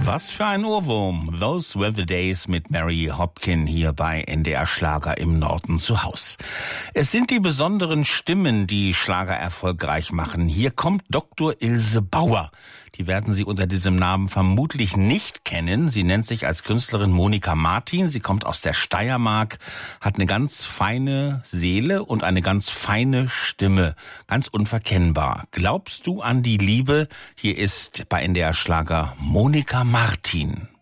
Was für ein Ohrwurm. Those were the days mit Mary Hopkin hier bei NDR Schlager im Norden zu Haus. Es sind die besonderen Stimmen, die Schlager erfolgreich machen. Hier kommt Dr. Ilse Bauer. Die werden Sie unter diesem Namen vermutlich nicht kennen. Sie nennt sich als Künstlerin Monika Martin. Sie kommt aus der Steiermark, hat eine ganz feine Seele und eine ganz feine Stimme. Ganz unverkennbar. Glaubst du an die Liebe? Hier ist bei NDR Schlager Monika Martin.